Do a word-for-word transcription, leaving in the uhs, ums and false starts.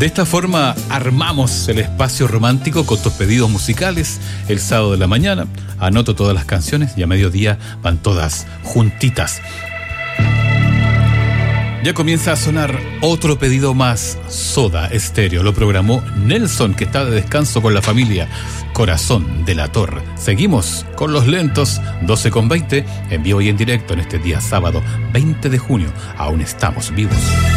De esta forma armamos el espacio romántico con tus pedidos musicales el sábado de la mañana. Anoto todas las canciones y a mediodía van todas juntitas. Ya comienza a sonar otro pedido más. Soda Stereo lo programó Nelson, que está de descanso con la familia. Corazón de la Torre. Seguimos con los lentos, doce con veinte, en vivo y en directo en este día sábado veinte de junio. Aún estamos vivos.